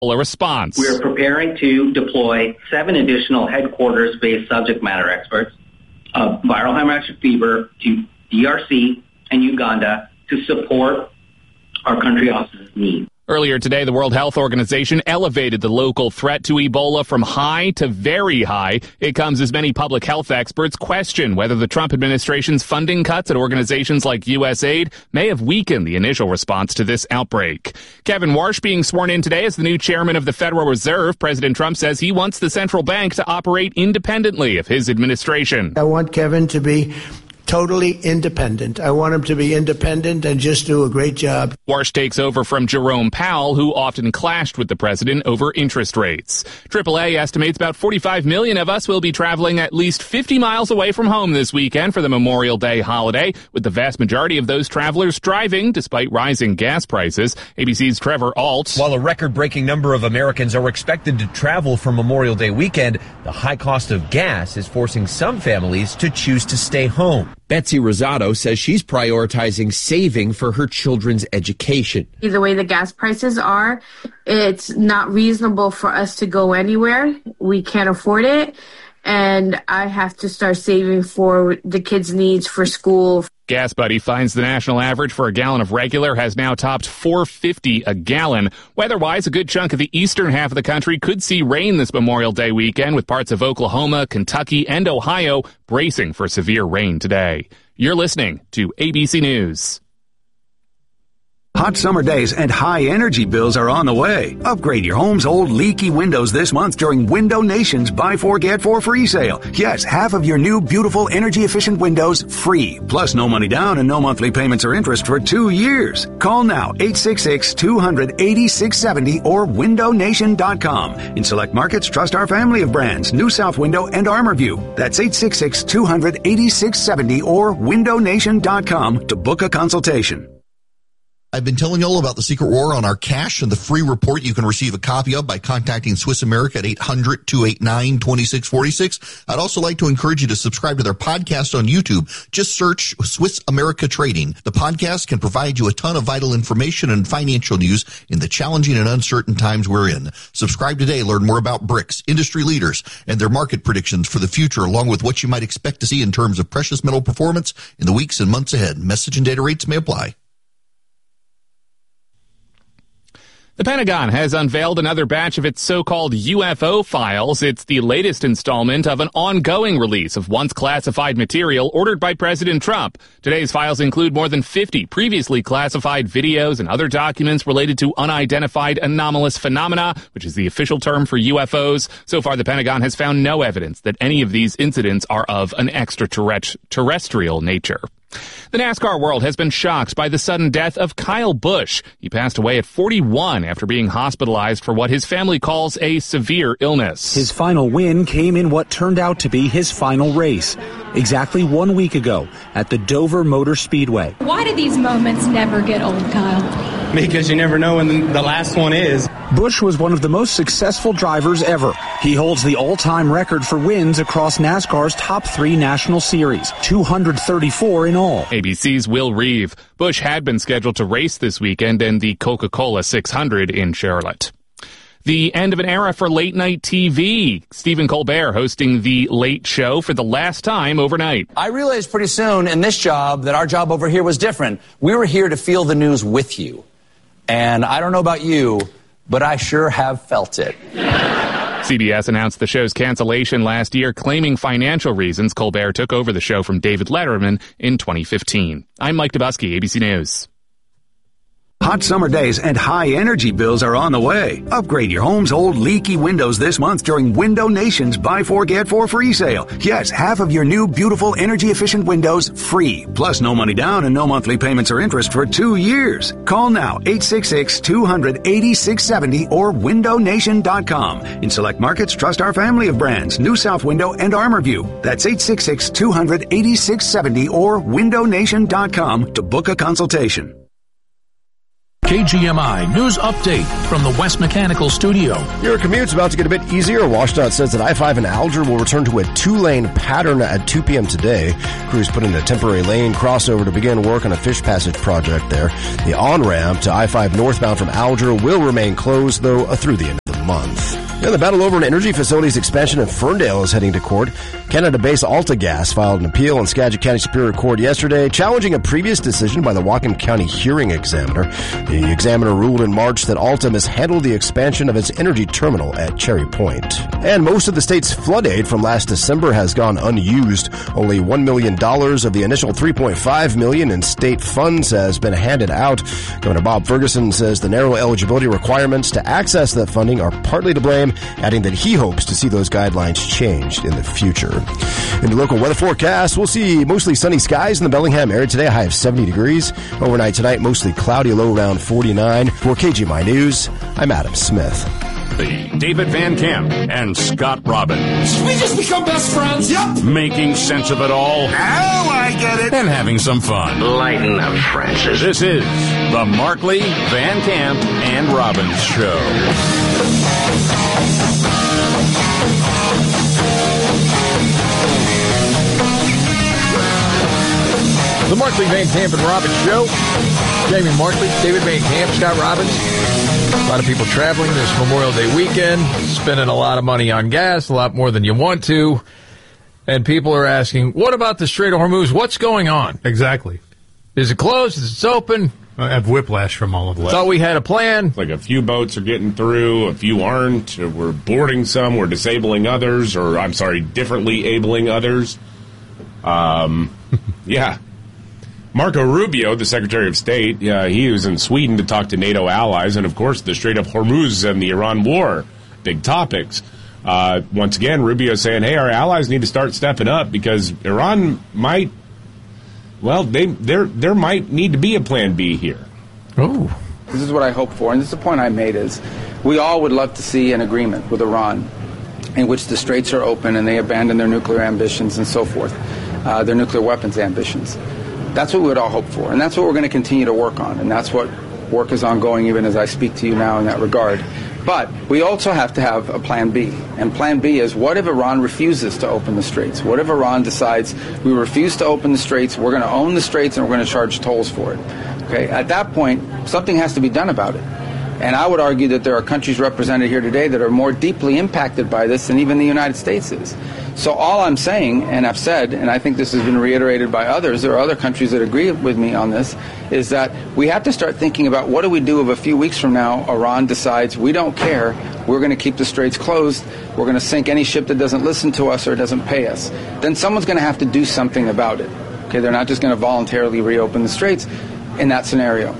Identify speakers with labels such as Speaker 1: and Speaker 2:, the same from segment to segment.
Speaker 1: A response.
Speaker 2: We are preparing to deploy 7 additional headquarters-based subject matter experts of viral hemorrhagic fever to DRC and Uganda to support our country office's needs.
Speaker 1: Earlier today, the World Health Organization elevated the local threat to Ebola from high to very high. It comes as many public health experts question whether the Trump administration's funding cuts at organizations like USAID may have weakened the initial response to this outbreak. Kevin Warsh being sworn in today as the new chairman of the Federal Reserve. President Trump says he wants the central bank to operate independently of his administration.
Speaker 3: I want Kevin to be totally independent. I want him to be independent and just do a great job.
Speaker 1: Warsh takes over from Jerome Powell, who often clashed with the president over interest rates. AAA estimates about 45 million of us will be traveling at least 50 miles away from home this weekend for the Memorial Day holiday, with the vast majority of those travelers driving despite rising gas prices. ABC's Trevor Alt.
Speaker 4: While a record-breaking number of Americans are expected to travel for Memorial Day weekend, the high cost of gas is forcing some families to choose to stay home. Betsy Rosado says she's prioritizing saving for her children's education.
Speaker 5: The way the gas prices are, it's not reasonable for us to go anywhere. We can't afford it. And I have to start saving for the kids' needs for school.
Speaker 1: Gas Buddy finds the national average for a gallon of regular has now topped $4.50 a gallon. Weather-wise, a good chunk of the eastern half of the country could see rain this Memorial Day weekend, with parts of Oklahoma, Kentucky, and Ohio bracing for severe rain today. You're listening to ABC News.
Speaker 6: Hot summer days and high energy bills are on the way. Upgrade your home's old leaky windows this month during Window Nation's Buy 4 Get 4 free sale. Yes, half of your new beautiful energy efficient windows free. Plus no money down and no monthly payments or interest for 2 years. Call now 866-200-8670 or windownation.com. In select markets, trust our family of brands, New South Window and ArmorView. That's 866-200-8670 or windownation.com to book a consultation.
Speaker 7: I've been telling you all about the Secret War on our cash and the free report you can receive a copy of by contacting Swiss America at 800-289-2646. I'd also like to encourage you to subscribe to their podcast on YouTube. Just search Swiss America Trading. The podcast can provide you a ton of vital information and financial news in the challenging and uncertain times we're in. Subscribe today. Learn more about BRICS, industry leaders, and their market predictions for the future, along with what you might expect to see in terms of precious metal performance in the weeks and months ahead. Message and data rates may apply.
Speaker 1: The Pentagon has unveiled another batch of its so-called UFO files. It's the latest installment of an ongoing release of once classified material ordered by President Trump. Today's files include more than 50 previously classified videos and other documents related to unidentified anomalous phenomena, which is the official term for UFOs. So far, the Pentagon has found no evidence that any of these incidents are of an extraterrestrial nature. The NASCAR world has been shocked by the sudden death of Kyle Busch. He passed away at 41 after being hospitalized for what his family calls a severe illness.
Speaker 8: His final win came in what turned out to be his final race, exactly 1 week ago at the Dover Motor Speedway.
Speaker 9: Why do these moments never get old, Kyle?
Speaker 10: Because you never know when the last one is.
Speaker 8: Busch was one of the most successful drivers ever. He holds the all-time record for wins across NASCAR's top 3 national series, 234 in all.
Speaker 1: ABC's Will Reeve. Busch had been scheduled to race this weekend in the Coca-Cola 600 in Charlotte. The end of an era for late-night TV. Stephen Colbert hosting The Late Show for the last time overnight.
Speaker 11: I realized pretty soon in this job that our job over here was different. We were here to feel the news with you. And I don't know about you, but I sure have felt it.
Speaker 1: CBS announced the show's cancellation last year, claiming financial reasons. Colbert took over the show from David Letterman in 2015. I'm Mike Dubusky, ABC News.
Speaker 6: Hot summer days and high energy bills are on the way. Upgrade your home's old leaky windows this month during Window Nation's Buy 4 Get 4 free sale. Yes, half of your new beautiful energy efficient windows free. Plus no money down and no monthly payments or interest for 2 years. Call now 866-200-8670 or windownation.com. In select markets, trust our family of brands, New South Window and ArmorView. That's 866-200-8670 or windownation.com to book a consultation.
Speaker 12: KGMI News Update from the West Mechanical Studio.
Speaker 13: Your commute's about to get a bit easier. WashDOT says that I-5 in Alger will return to a 2-lane pattern at 2 p.m. today. Crews put in a temporary lane crossover to begin work on a fish passage project there. The on-ramp to I-5 northbound from Alger will remain closed, though, through the end of the month. And the battle over an energy facility's expansion in Ferndale is heading to court. Canada-based AltaGas filed an appeal in Skagit County Superior Court yesterday, challenging a previous decision by the Whatcom County hearing examiner. The examiner ruled in March that Alta mishandled the expansion of its energy terminal at Cherry Point. And most of the state's flood aid from last December has gone unused. Only $1 million of the initial $3.5 million in state funds has been handed out. Governor Bob Ferguson says the narrow eligibility requirements to access that funding are partly to blame, adding that he hopes to see those guidelines changed in the future. In the local weather forecast, we'll see mostly sunny skies in the Bellingham area today, a high of 70 degrees. Overnight tonight, mostly cloudy, low around 49. For KGMI News, I'm Adam Smith.
Speaker 14: The David Van Camp and Scott Robbins.
Speaker 15: We just become best friends. Yep.
Speaker 14: Making sense of it all.
Speaker 15: Now I get it.
Speaker 14: And having some fun.
Speaker 15: Lighten up, Francis.
Speaker 14: This is the Markley, Van Camp, and Robbins Show.
Speaker 16: The Markley, Van Camp, and Robbins Show. Jamie Markley, David Van Camp, Scott Robbins. A lot of people traveling this Memorial Day weekend, spending a lot of money on gas, a lot more than you want to. And people are asking, what about the Strait of Hormuz? What's going on?
Speaker 17: Exactly.
Speaker 16: Is it closed? Is it open?
Speaker 17: I have whiplash from all of that.
Speaker 16: Thought we had a plan.
Speaker 18: Like a few boats are getting through, a few aren't. We're boarding some, we're disabling others, or I'm sorry, differently abling others. Yeah. Marco Rubio, the Secretary of State, he was in Sweden to talk to NATO allies, and of course the Strait of Hormuz and the Iran war, big topics. Once again, Rubio saying, hey, our allies need to start stepping up because Iran might, well, there might need to be a plan B here.
Speaker 16: Oh.
Speaker 19: This is what I hope for, and this is the point I made, is we all would love to see an agreement with Iran in which the straits are open and they abandon their nuclear ambitions and so forth, their nuclear weapons ambitions. That's what we would all hope for, and that's what we're going to continue to work on, and that's what work is ongoing even as I speak to you now in that regard. But we also have to have a plan B, and plan B is, what if Iran refuses to open the straits? What if Iran decides we refuse to open the straits, we're going to own the straits, and we're going to charge tolls for it? Okay, at that point, something has to be done about it. And I would argue that there are countries represented here today that are more deeply impacted by this than even the United States is. So all I'm saying, and I've said, and I think this has been reiterated by others, there are other countries that agree with me on this, is that we have to start thinking about what do we do if a few weeks from now Iran decides we don't care, we're going to keep the straits closed, we're going to sink any ship that doesn't listen to us or doesn't pay us. Then someone's going to have to do something about it. Okay, they're not just going to voluntarily reopen the straits in that scenario.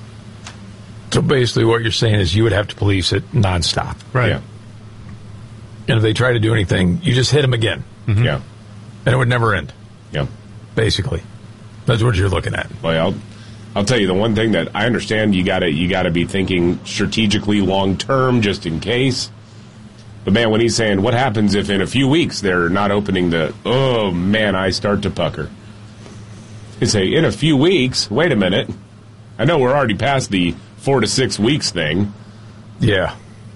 Speaker 16: So basically what you're saying is you would have to police it nonstop.
Speaker 17: Right.
Speaker 18: Yeah.
Speaker 16: And if they try to do anything, you just hit them again.
Speaker 18: Mm-hmm. Yeah.
Speaker 16: And it would never end.
Speaker 18: Yeah.
Speaker 16: Basically. That's what you're looking at.
Speaker 18: Well, I'll tell you the one thing that I understand you gotta be thinking strategically long term just in case. But man, when he's saying what happens if in a few weeks they're not opening oh man, I start to pucker. You say in a few weeks, wait a minute. I know we're already past the 4 to 6 weeks thing.
Speaker 16: Yeah.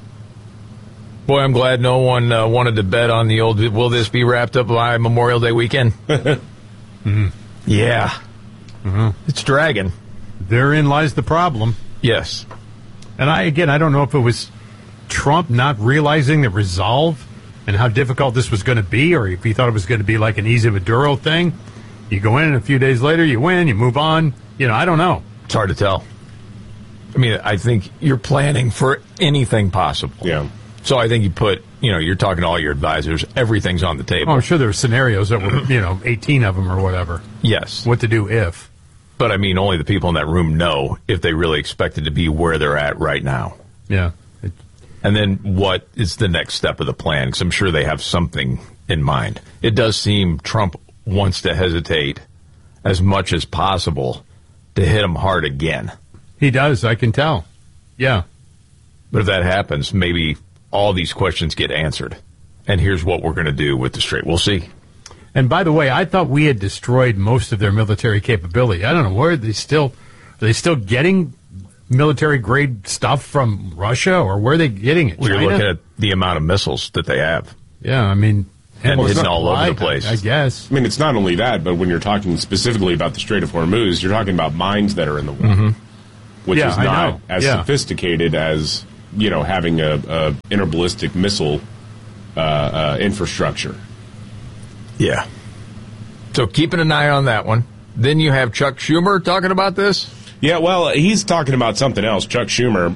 Speaker 16: Boy, I'm glad no one wanted to bet on the old, will this be wrapped up by Memorial Day weekend?
Speaker 17: Mm-hmm.
Speaker 16: Yeah.
Speaker 17: Mm-hmm.
Speaker 16: It's dragging.
Speaker 17: Therein lies the problem.
Speaker 16: Yes.
Speaker 17: And I don't know if it was Trump not realizing the resolve and how difficult this was going to be, or if he thought it was going to be like an easy Maduro thing. You go in and a few days later, you win, you move on. I don't know.
Speaker 16: It's hard to tell. I mean, I think you're planning for anything possible.
Speaker 18: Yeah.
Speaker 16: So I think you put, you're talking to all your advisors. Everything's on the table.
Speaker 17: Oh, I'm sure there were scenarios that were, 18 of them or whatever.
Speaker 16: Yes.
Speaker 17: What to do if.
Speaker 16: But I mean, only the people in that room know if they really expected to be where they're at right now.
Speaker 17: Yeah.
Speaker 16: And then what is the next step of the plan? Because I'm sure they have something in mind. It does seem Trump wants to hesitate as much as possible to hit him hard again.
Speaker 17: He does, I can tell. Yeah.
Speaker 16: But if that happens, maybe all these questions get answered. And here's what we're going to do with the strait. We'll see.
Speaker 17: And by the way, I thought we had destroyed most of their military capability. I don't know, are they still getting military-grade stuff from Russia, or where are they getting it?
Speaker 16: We're
Speaker 17: China?
Speaker 16: looking at the amount of missiles that they have.
Speaker 17: Yeah, I mean...
Speaker 16: And hidden all over the place.
Speaker 17: I guess.
Speaker 18: I mean, it's not only that, but when you're talking specifically about the Strait of Hormuz, you're talking about mines that are in the water, which is not as sophisticated as, having a interballistic missile infrastructure.
Speaker 16: Yeah. So keeping an eye on that one. Then you have Chuck Schumer talking about this?
Speaker 18: Yeah, well, he's talking about something else, Chuck Schumer.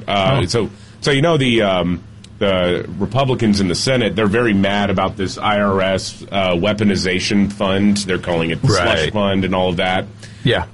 Speaker 18: The Republicans in the Senate, they're very mad about this IRS weaponization fund. They're calling it the slush fund and all of that.
Speaker 16: Yeah.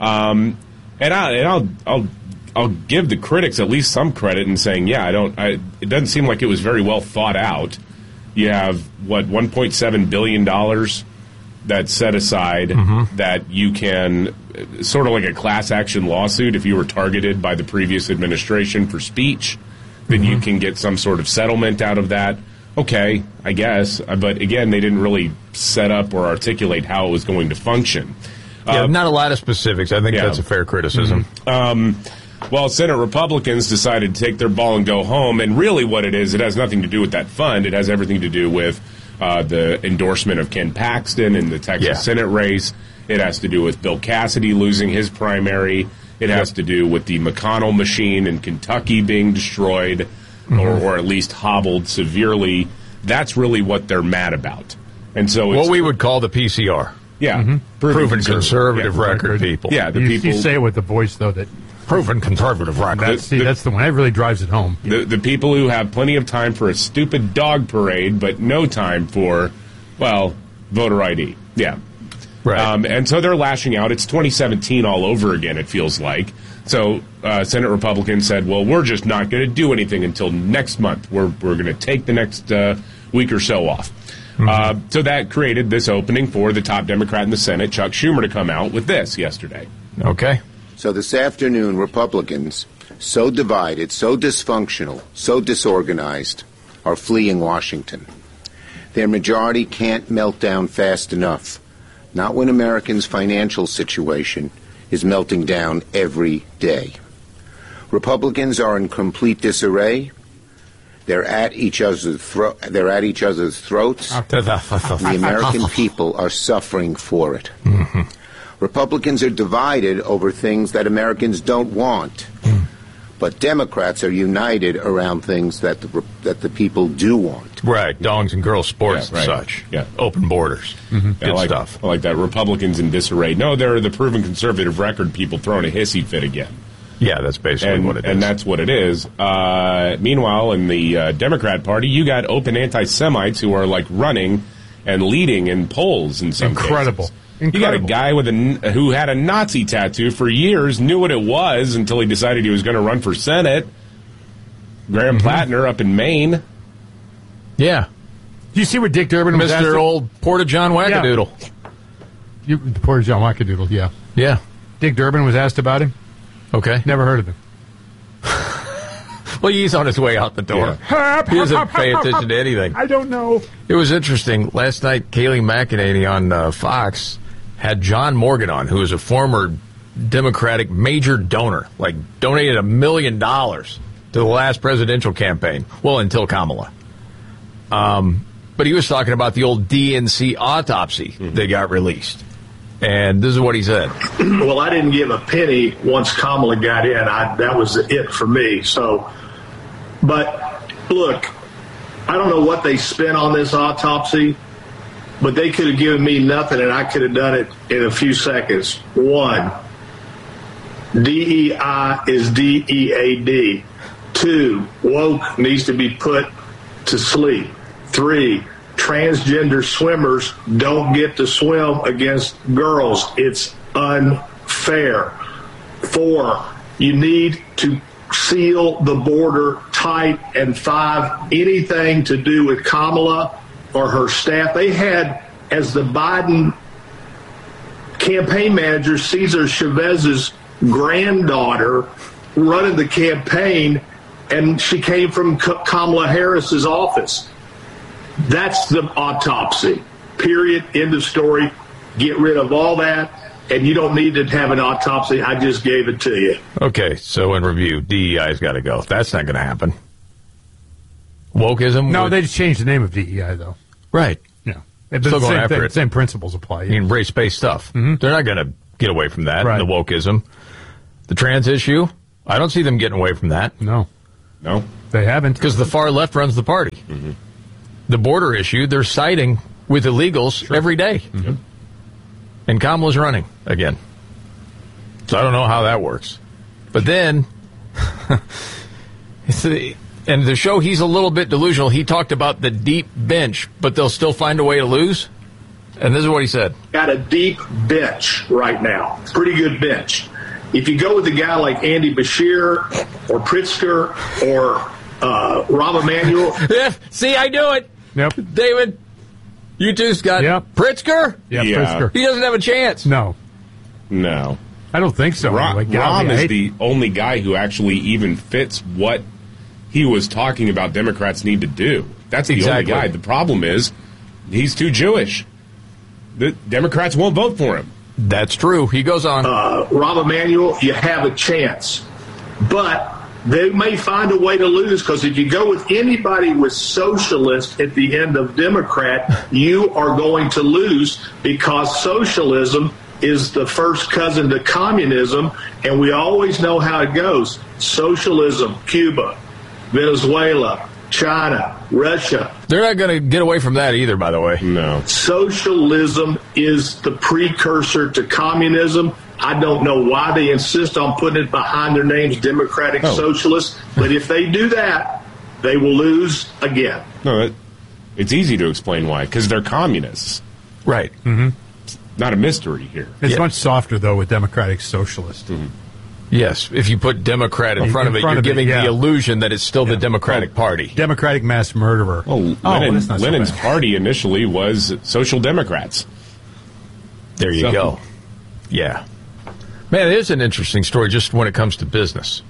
Speaker 18: I'll give the critics at least some credit in saying, it doesn't seem like it was very well thought out. You have, $1.7 billion that's set aside that you can, sort of like a class action lawsuit if you were targeted by the previous administration for speech. Then you can get some sort of settlement out of that. Okay, I guess. But again, they didn't really set up or articulate how it was going to function.
Speaker 16: Not a lot of specifics. I think that's a fair criticism.
Speaker 18: Well, Senate Republicans decided to take their ball and go home. And really what it is, it has nothing to do with that fund. It has everything to do with the endorsement of Ken Paxton in the Texas Senate race. It has to do with Bill Cassidy losing his primary. It has to do with the McConnell machine in Kentucky being destroyed or at least hobbled severely. That's really what they're mad about. And so
Speaker 16: what we would call the PCR.
Speaker 18: Yeah.
Speaker 16: Proven conservative record people.
Speaker 18: Yeah,
Speaker 17: you say it with the voice, though, that...
Speaker 16: Proven conservative record.
Speaker 17: That's the one. That really drives it home.
Speaker 18: The people who have plenty of time for a stupid dog parade, but no time for, voter ID. Yeah.
Speaker 16: Right.
Speaker 18: And so they're lashing out. It's 2017 all over again, it feels like. So Senate Republicans said, well, we're just not going to do anything until next month. We're going to take the next week or so off. So that created this opening for the top Democrat in the Senate, Chuck Schumer, to come out with this yesterday.
Speaker 16: Okay.
Speaker 20: So this afternoon, Republicans, so divided, so dysfunctional, so disorganized, are fleeing Washington. Their majority can't melt down fast enough. Not when Americans' financial situation is melting down every day. Republicans are in complete disarray. They're at each other's throats. The American people are suffering for it. Republicans are divided over things that Americans don't want. But Democrats are united around things that the people do want.
Speaker 16: Right, dogs and girls sports and such.
Speaker 18: Yeah,
Speaker 16: open borders. Good stuff.
Speaker 18: I like that. Republicans in disarray. No, they're the proven conservative record people throwing a hissy fit again.
Speaker 16: Yeah, that's basically what it is.
Speaker 18: And that's what it is. Meanwhile, in the Democrat Party, you got open anti-Semites who are running and leading in polls in some cases. You got a guy who had a Nazi tattoo for years, knew what it was until he decided he was going to run for Senate. Graham Plattner up in Maine.
Speaker 16: Yeah.
Speaker 17: Do you see what Dick Durbin was
Speaker 16: Mr. Old Porta John Wackadoodle.
Speaker 17: Yeah. Porta John Wackadoodle, yeah.
Speaker 16: Yeah.
Speaker 17: Dick Durbin was asked about him.
Speaker 16: Okay.
Speaker 17: Never heard of him.
Speaker 16: Well, he's on his way out the door.
Speaker 17: Yeah.
Speaker 16: He doesn't pay attention to anything.
Speaker 17: I don't know.
Speaker 16: It was interesting. Last night, Kayleigh McEnany on Fox had John Morgan on, who is a former Democratic major donor, donated $1 million to the last presidential campaign. Well, until Kamala. But he was talking about the old DNC autopsy that got released. And this is what he said.
Speaker 21: Well, I didn't give a penny once Kamala got in. That was it for me. But look, I don't know what they spent on this autopsy, but they could have given me nothing, and I could have done it in a few seconds. 1, DEI is DEAD. 2, woke needs to be put to sleep. 3, transgender swimmers don't get to swim against girls. It's unfair. 4, you need to seal the border tight. And 5, anything to do with Kamala or her staff. They had, as the Biden campaign manager, Cesar Chavez's granddaughter running the campaign, and she came from Kamala Harris's office. That's the autopsy. Period. End of story. Get rid of all that and you don't need to have an autopsy. I just gave it to you.
Speaker 16: Okay, so in review, DEI's got to go. That's not going to happen. Wokeism?
Speaker 17: No, they just changed the name of DEI, though.
Speaker 16: Right.
Speaker 17: Yeah.
Speaker 16: Still going after it.
Speaker 17: Same principles apply.
Speaker 16: Yeah. Race-based stuff. Mm-hmm. They're not going to get away from that, the wokeism. The trans issue, I don't see them getting away from that.
Speaker 17: No.
Speaker 18: No.
Speaker 17: They haven't.
Speaker 16: Because the far left runs the party.
Speaker 18: Mm-hmm.
Speaker 16: The border issue, they're siding with illegals every day.
Speaker 18: Mm-hmm.
Speaker 16: And Kamala's running again. So I don't know how that works. But then, and the show, he's a little bit delusional. He talked about the deep bench, but they'll still find a way to lose. And this is what he said.
Speaker 21: Got a deep bench right now. Pretty good bench. If you go with a guy like Andy Bashir or Pritzker or Rahm Emanuel.
Speaker 16: Yeah, see, I do it.
Speaker 17: Yep.
Speaker 16: David, you two's got Pritzker?
Speaker 17: Yeah, Pritzker.
Speaker 16: He doesn't have a chance.
Speaker 17: No.
Speaker 21: I don't think so.
Speaker 18: Rahm is the only guy who actually even fits what he was talking about Democrats need to do. That's the only guy. The problem is he's too Jewish. The Democrats won't vote for him.
Speaker 16: That's true. He goes on.
Speaker 21: Rahm Emanuel, you have a chance. But they may find a way to lose, because if you go with anybody with socialist at the end of Democrat, you are going to lose, because socialism is the first cousin to communism, and we always know how it goes. Socialism, Cuba, Venezuela, China, Russia.
Speaker 16: They're not going to get away from that either, by the way.
Speaker 18: No.
Speaker 21: Socialism is the precursor to communism. I don't know why they insist on putting it behind their names, Democratic Socialists, but if they do that, they will lose again.
Speaker 18: No, it's easy to explain why, because they're communists.
Speaker 16: Right.
Speaker 17: Mm-hmm.
Speaker 18: It's not a mystery here.
Speaker 17: It's much softer, though, with Democratic Socialist.
Speaker 18: Mm-hmm.
Speaker 16: Yes, if you put Democrat in front of it, you're giving the illusion that it's still the Democratic Party.
Speaker 17: Democratic mass murderer.
Speaker 18: Lenin's party initially was Social Democrats.
Speaker 16: There you go. Yeah. Man, it is an interesting story just when it comes to business.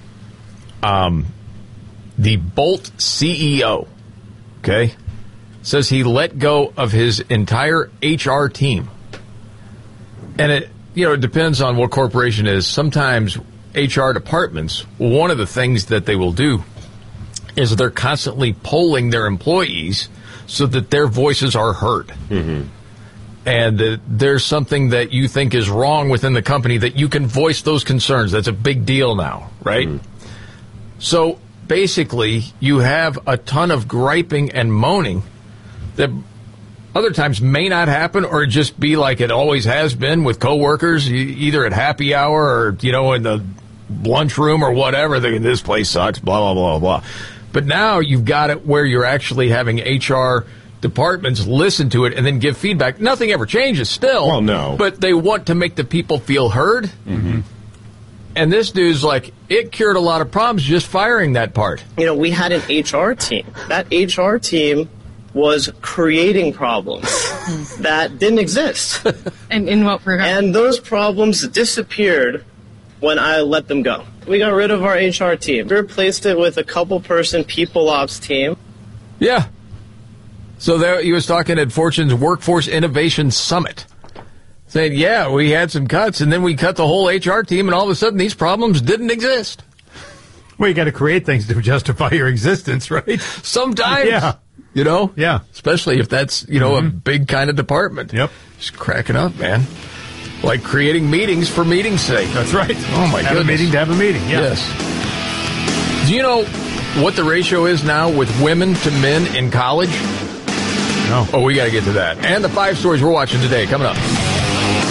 Speaker 16: The Bolt CEO, says he let go of his entire HR team. And it depends on what corporation it is. Sometimes HR departments, one of the things that they will do is they're constantly polling their employees so that their voices are heard.
Speaker 18: Mm-hmm.
Speaker 16: And there's something that you think is wrong within the company that you can voice those concerns. That's a big deal now, right?
Speaker 18: Mm-hmm.
Speaker 16: So basically, you have a ton of griping and moaning that other times may not happen, or just be like it always has been with coworkers, either at happy hour or, in the lunchroom or whatever. This place sucks, blah, blah, blah, blah. But now you've got it where you're actually having HR departments listen to it and then give feedback. Nothing ever changes still.
Speaker 18: Well, no.
Speaker 16: But they want to make the people feel heard.
Speaker 18: Mm-hmm.
Speaker 16: And this dude's like, it cured a lot of problems just firing that part.
Speaker 2: We had an HR team. That HR team was creating problems that didn't exist.
Speaker 22: And in what regard?
Speaker 2: And those problems disappeared when I let them go. We got rid of our HR team. We replaced it with a couple-person people ops team.
Speaker 16: Yeah. So there he was talking at Fortune's Workforce Innovation Summit, saying, we had some cuts, and then we cut the whole HR team, and all of a sudden these problems didn't exist.
Speaker 17: Well, you got to create things to justify your existence, right?
Speaker 16: Sometimes.
Speaker 17: Yeah.
Speaker 16: Yeah. Especially if that's, a big kind of department.
Speaker 17: Yep.
Speaker 16: Just cracking up, man. Like creating meetings for meeting's sake.
Speaker 17: That's right.
Speaker 16: Oh, my goodness.
Speaker 17: Have a meeting to have a meeting,
Speaker 16: Yes. Do you know what the ratio is now with women to men in college?
Speaker 17: No.
Speaker 16: Oh, we got to get to that. And the 5 stories we're watching today coming up.